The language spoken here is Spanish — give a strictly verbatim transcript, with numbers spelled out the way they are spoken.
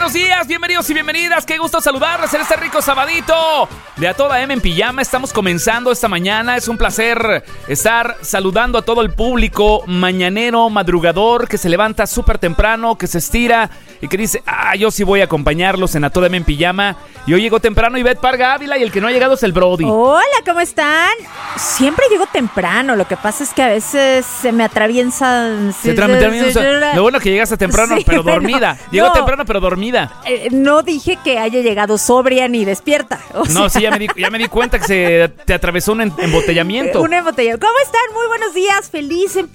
buenos días, bienvenidos y bienvenidas. Qué gusto saludarles en este rico sabadito de A Toda M en Pijama. Estamos comenzando esta mañana. Es un placer estar saludando a todo el público mañanero, madrugador, que se levanta súper temprano, que se estira y que dice, ah, yo sí voy a acompañarlos en A Toda M en Pijama. Y hoy llegó temprano Ivette Parga Ávila y el que no ha llegado es el Brody. Hola, ¿cómo están? Siempre llego temprano, lo que pasa es que a veces se me atraviesan... Se te atraviesa. Lo bueno que llegaste temprano, sí, pero dormida. Bueno, Llegó no, temprano, pero dormida. Eh, no dije que haya llegado sobria ni despierta. O sea, no, sí, ya me, di, ya me di cuenta que se te atravesó un embotellamiento. Un embotellamiento. ¿Cómo están? Muy buenos días. Feliz en